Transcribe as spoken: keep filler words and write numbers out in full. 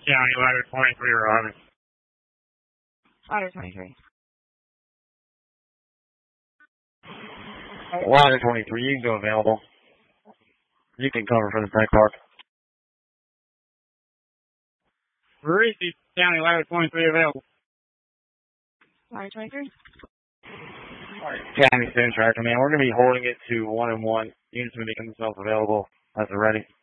County Ladder twenty-three, Robin. Ladder twenty-three. Ladder twenty-three, you can go available. You can cover for the tank park. Parisi, County Ladder twenty-three available. Ladder twenty-three. County Center Tractor, man. We're going to be holding it to one and one. Units will make themselves available as they're ready.